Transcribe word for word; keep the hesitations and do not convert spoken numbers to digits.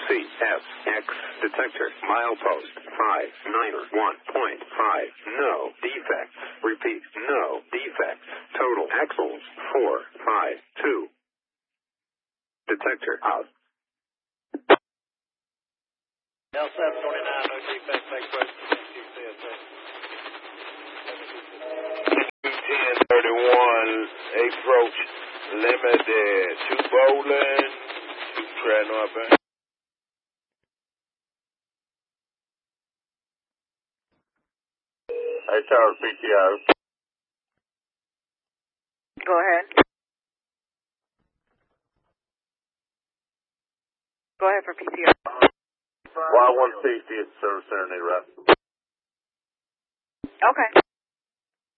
C S X detector milepost five nine one point five. No defects. Repeat, no defects. Total axles four five two. Detector out. L seven twenty-nine, no defects, take approach to Q C S X. ten thirty-one, approach limited to Bowling, to Trad Northbound. Hey, Tower P T O. Go ahead. Go ahead for P T O. Y one sixty at Service Center, need right? Okay.